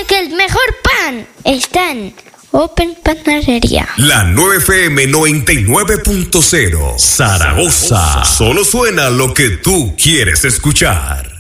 que el mejor pan está en Open Panadería. La 9FM 99.0 Zaragoza. Solo suena lo que tú quieres escuchar.